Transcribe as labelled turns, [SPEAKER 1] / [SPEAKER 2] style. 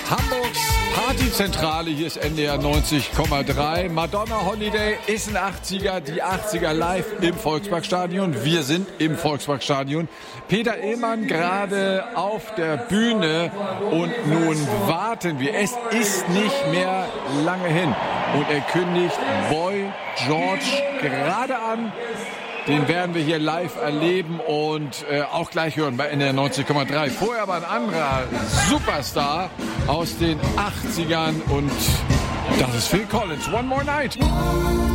[SPEAKER 1] Hamburgs Partyzentrale, hier ist NDR 90,3. Madonna Holiday ist ein 80er, die 80er live im Volksparkstadion. Wir sind im Volksparkstadion. Peter Illmann gerade auf der Bühne und nun warten wir. Es ist nicht mehr lange hin und er kündigt Boy George gerade an. Den werden wir hier live erleben und auch gleich hören bei NDR 90,3. Vorher aber ein anderer Superstar aus den 80ern und das ist Phil Collins. One More Night.